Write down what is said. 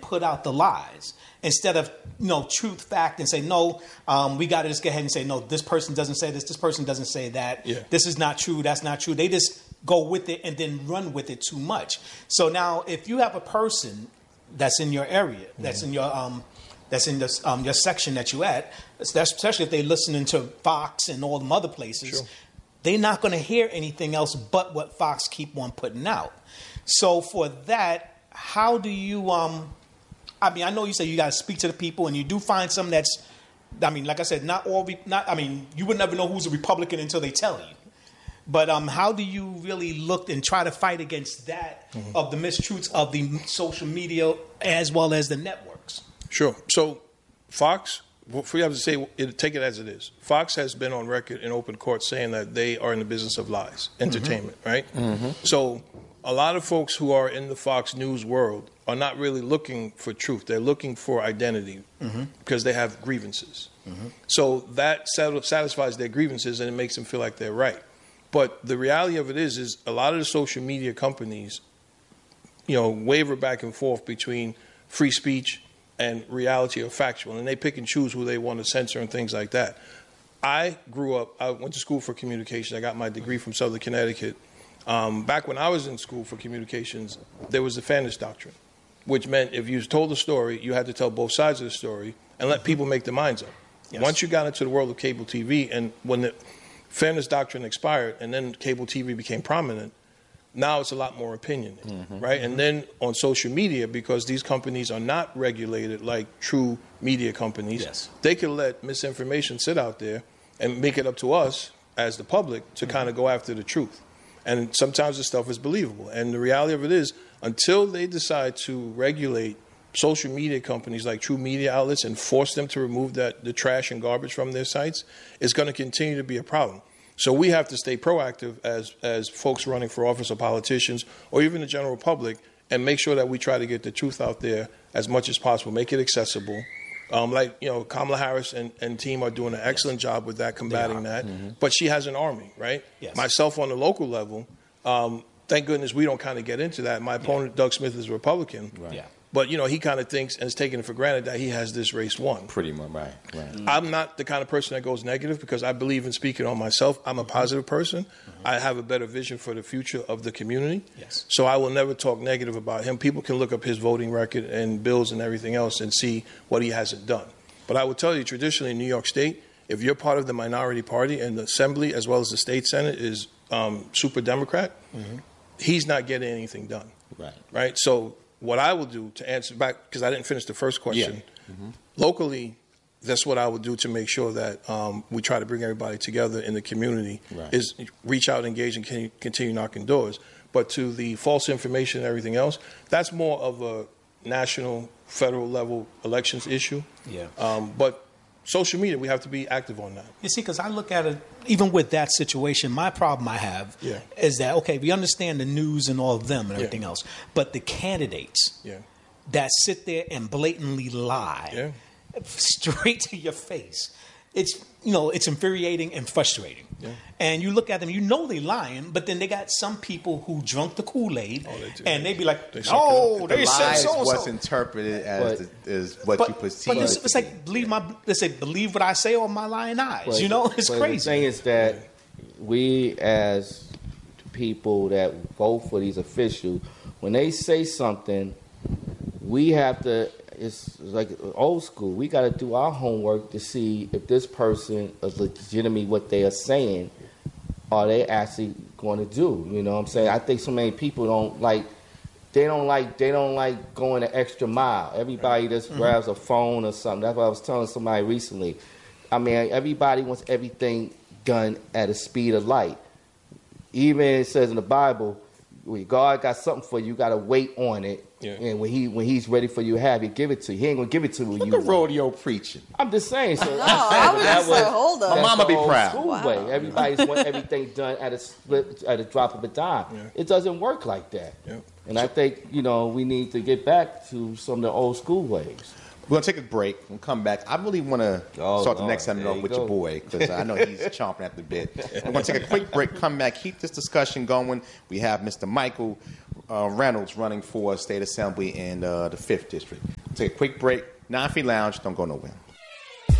put out the lies instead of truth, fact, and say no. We got to just go ahead and say no. This person doesn't say this. This person doesn't say that. Yeah. This is not true. That's not true. They just go with it and then run with it too much. So now, if you have a person that's in your area, that's in your your section that you at, especially if they're listening to Fox and all them other places, Sure. they're not going to hear anything else but what Fox keep on putting out. So for that, how do you? I mean, I know you say you got to speak to the people, and you do find some that's. I mean, like I said, not all. I mean, you would never know who's a Republican until they tell you. But how do you really look and try to fight against that of the mistruths of the social media as well as the networks? Sure. So Fox, if we have to say, take it as it is. Fox has been on record in open court saying that they are in the business of lies, entertainment, right? So a lot of folks who are in the Fox News world are not really looking for truth. They're looking for identity because they have grievances. So that satisfies their grievances and it makes them feel like they're right. But the reality of it is a lot of the social media companies, waver back and forth between free speech and reality or factual, and they pick and choose who they want to censor and things like that. I went to school for communication. I got my degree from Southern Connecticut. Back when I was in school for communications, there was the fairness doctrine, which meant if you told a story, you had to tell both sides of the story and let people make their minds up. Yes. Once you got into the world of cable TV, and when the fairness doctrine expired and then cable TV became prominent, now it's a lot more opinion, right? And then on social media, because these companies are not regulated like true media companies, they can let misinformation sit out there and make it up to us as the public to kind of go after the truth. And sometimes the stuff is believable. And the reality of it is, until they decide to regulate social media companies like true media outlets and force them to remove the trash and garbage from their sites, it's going to continue to be a problem. So we have to stay proactive as folks running for office or politicians or even the general public and make sure that we try to get the truth out there as much as possible, make it accessible. Kamala Harris and team are doing an excellent job with that, combating that. But she has an army, right? Yes. Myself on the local level, thank goodness we don't kind of get into that. My opponent, Doug Smith, is a Republican. Right. Yeah. But, he kind of thinks and is taking it for granted that he has this race won. Pretty much, right. I'm not the kind of person that goes negative because I believe in speaking on myself. I'm a positive person. I have a better vision for the future of the community. Yes. So I will never talk negative about him. People can look up his voting record and bills and everything else and see what he hasn't done. But I will tell you, traditionally in New York State, if you're part of the minority party and the assembly as well as the state senate is super Democrat, he's not getting anything done. Right? So what I will do to answer back, because I didn't finish the first question, locally, that's what I would do to make sure that we try to bring everybody together in the community, is reach out, engage, and continue knocking doors. But to the false information and everything else, that's more of a national, federal level elections issue. But social media, we have to be active on that. You see, because I look at it, even with that situation, my problem I have is that, okay, we understand the news and all of them and everything else, but the candidates that sit there and blatantly lie straight to your face, it's infuriating and frustrating. And you look at them, they lying, but then they got some people who drunk the Kool-Aid, and they be like, they said so-and-so. What's interpreted as what you perceive. But it's like, believe what I say or my lying eyes. It's crazy. The thing is that we as people that vote for these officials, when they say something, we have to, it's like old school. We got to do our homework to see if this person is legitimately what they are saying, are they actually going to do. You know what I'm saying? I think so many people don't like going the extra mile. Everybody just grabs a phone or something. That's what I was telling somebody recently. I mean, everybody wants everything done at the speed of light. Even it says in the Bible, when God got something for you, you got to wait on it. And when he's ready for you to have it, give it to you. He ain't going to give it to you. Look at rodeo preaching. I'm just saying. So I was just like, hold up. My mama be proud. Way. Everybody just want everything done at a drop of a dime. It doesn't work like that. And I think, we need to get back to some of the old school ways. We're going to take a break. We'll come back. I really want to start the next segment off with your boy because I know he's chomping at the bit. We're going to take a quick break, come back, keep this discussion going. We have Mr. Michael Reynolds running for State Assembly in the 5th District. We'll take a quick break. 9 Feet Lounge. Don't go nowhere.